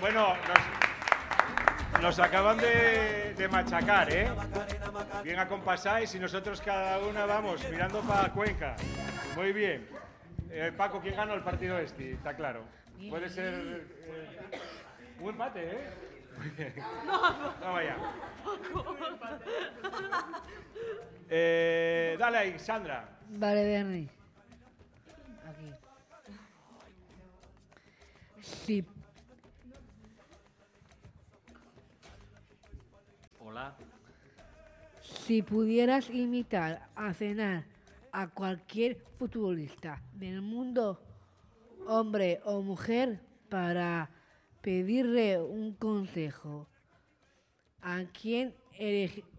Bueno, nos acaban de machacar, ¿eh? Bien acompasáis y nosotros cada una vamos mirando para Cuenca. Muy bien. Paco, ¿quién ganó el partido este? Está claro. Puede ser un empate, ¿eh? Muy bien. No vaya. Dale ahí, Sandra. Vale, Bernie. Aquí. Sí. Hola. Si pudieras invitar a cenar a cualquier futbolista del mundo, hombre o mujer, para pedirle un consejo, ¿a quién